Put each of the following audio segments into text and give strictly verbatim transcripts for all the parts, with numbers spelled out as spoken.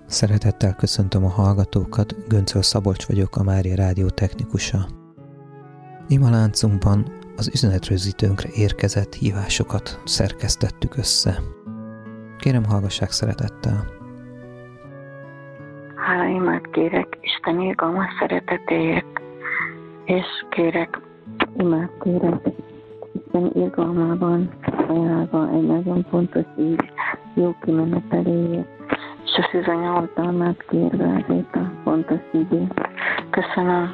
Szeretettel köszöntöm a hallgatókat, Göncöl Szabolcs vagyok, a Mária Rádió technikusa. Imaláncunkban az üzenetrögzítőnkre érkezett hívásokat szerkesztettük össze. Kérem, hallgassák szeretettel. Háláimat kérek Isten irgalmas szeretetéért, és kérek, imát kérek Isten irgalmában ajánlva egy nagyon fontos ügy jó kimeneteléért, és a szűzanya oltalmát kérve ezért a fontos ügyét. Köszönöm.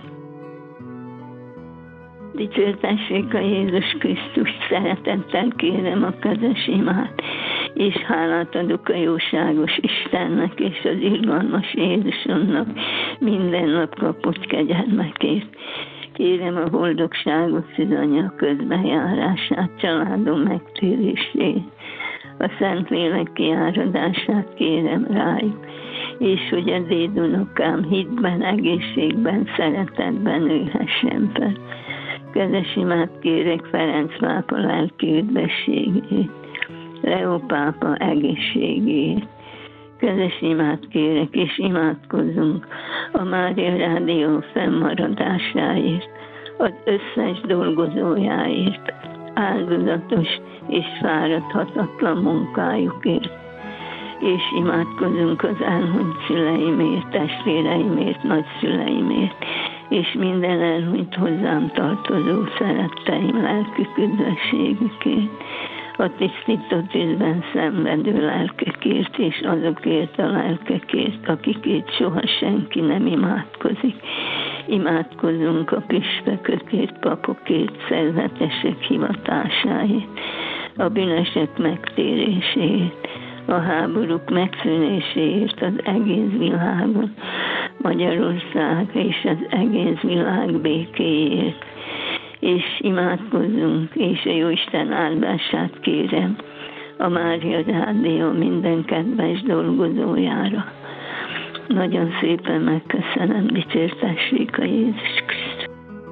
Dicsértessék a Jézus Krisztus, szeretettel kérem a közös imát, és hálát adok a jóságos Istennek és az irgalmas Jézusomnak minden nap kapott kegyelmekért. Kérem a boldogságos szűzanya közbejárását, családom megtérését, a Szentlélek kiáradását kérem rájuk, és hogy a dédunokám hitben, egészségben, szeretetben nőhessen fel. Közös imát kérek Ferenc pápa lelki üdvességét, Leó pápa egészségét. Közös imát kérek, és imádkozzunk a Mária Rádió fennmaradásáért, az összes dolgozójáért, áldozatos és fáradhatatlan munkájukért. És imádkozunk az elhunyt szüleimért, testvéreimért, nagyszüleimért, és minden elhunyt hozzám tartozó szeretteim lelkük üdvességükért, a tisztított tűzben szenvedő lelkekért, és azokért a lelkekért, akikért soha senki nem imádkozik. Imádkozunk a püspökökért, papokért, szerzetesek hivatásáért, a bűnösök megtéréséért, a háborúk megszűnéséért az egész világon, Magyarország és az egész világ békéért. És imádkozzunk, és a Jóisten áldását kérem a Mária Rádió minden kedves dolgozójára. Nagyon szépen megköszönöm, dicsértessék a Jézus Krisztus.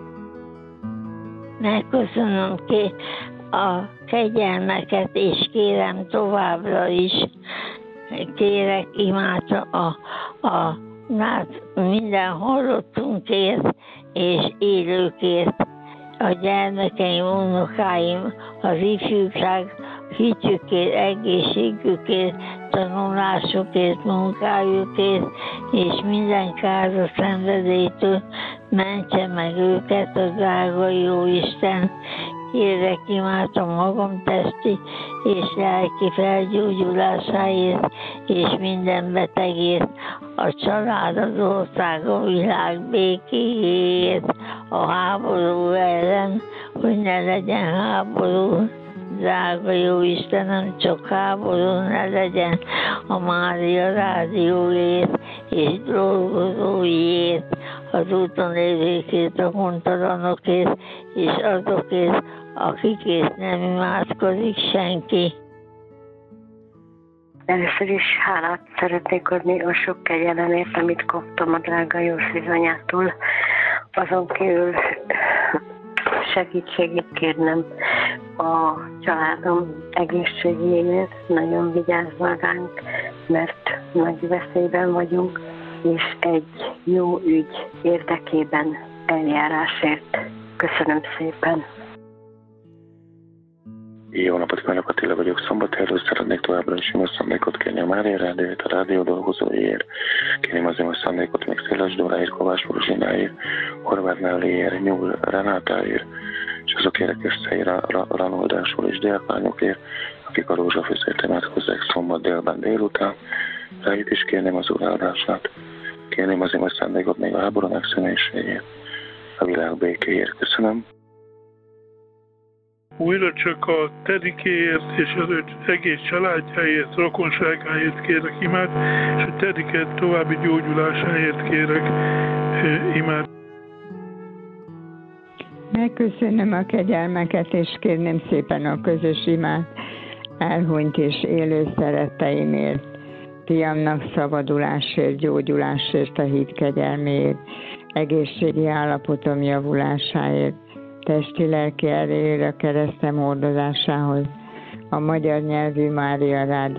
Megköszönöm ki a kegyelmeket, és kérem továbbra is, kérek imát a, a minden hallottunkért és élőkért, a gyermekeim, unokáim, az ifjúság hitükért, egészségükért, tanulásukért, munkájukért, és minden káros szenvedélytől mentse meg őket a drága jó Isten. Kérek imádom magam testi és lelki felgyógyulásáért, és minden betegért, a család, az ország, a világ békéért, a háború ellen, hogy ne legyen háború. Drága jó Istenem, csak háború ne legyen a Mária Rádióért és dolgozóiért, az úton lévőkért, a hontalanokért, és azokért, akikért nem imádkozik senki. Először is hálát szeretnék adni a sok kegyelemért, amit kaptam a drága jó szűzanyától. Azon kívül segítségét kérnem a családom egészségéért, nagyon vigyázzon ránk, mert nagy veszélyben vagyunk, és egy jó ügy érdekében eljárásért. Köszönöm szépen! Jó napot kívánok, Attila vagyok, Szombathelyről. Szeretnék továbbra is imás szándékot kérni a Mária Rádióért, a rádió dolgozóiért. Kérném az imás szándékot még Széles Dóráért, Kovács Boruzsináért, Horváth Nelliért, Nyúl Renátáért, és azok érekezteire Ranoldásul és délpányokért, akik a rózsafűzért imádkozzák szombat délben délután. Rájuk is kérném az uráldását. Kérném az imás szándékot még a háború megszűnéséért, a világ békéért. Köszönöm. Újra csak a Terikéért és az ő egész családjáért, rokonságáért kérek imát, és a Teriket további gyógyulásáért kérek imát. Megköszönöm a kegyelmeket, és kérném szépen a közös imát elhunyt és élő szeretteimért, fiamnak szabadulásért, gyógyulásért, a hit kegyelméért, egészségi állapotom javulásáért, testi-lelki erőre, a keresztem hordozásához, a magyar nyelvű Mária Rádió